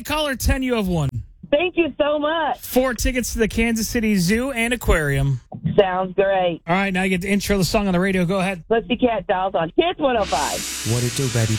caller 10, you have won. Thank you so much. 4 tickets to the Kansas City Zoo and Aquarium. Sounds great. All right, now you get to intro the song on the radio. Go ahead. Pussycat Dolls on Kids 105. What it do, baby?